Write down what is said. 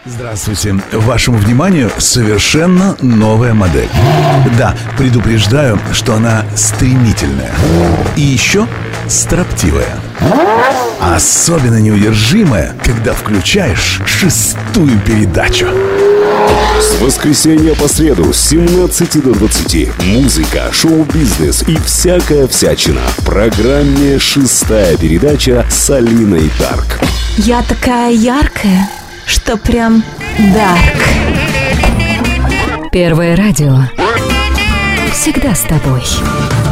Здравствуйте. Вашему вниманию совершенно новая модель. Да, предупреждаю, что она стремительная. И еще строптивая. Особенно неудержимая, когда включаешь 6-ю передачу. С воскресенья по среду с 17 до 20. Музыка, шоу-бизнес и всякая всячина. В программе «6-я передача» с Алиной Дарк. Я такая яркая, что прям дарк. Первое радио. Всегда с тобой.